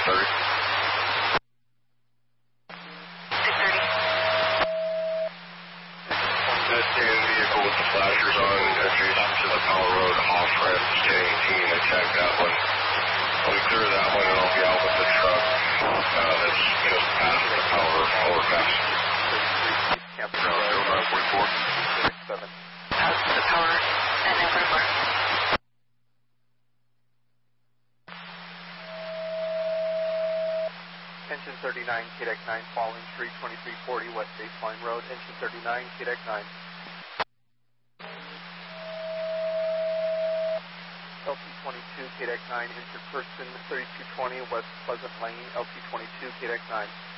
630. 630. This in vehicle with the flashers on, adjacent to the Power Road off ramp, staying team, and check that one. I'll be clear that one, and I'll be out with the truck that's just past the Power overpass. Ground 0944. 7. The Power and then 44. Engine 39, KDEC 9, following 32340 West Baseline Road. Engine 39, KDEC 9. LT22, KDEC 9, injured person 3220 West Pleasant Lane, LT22, KDEC 9.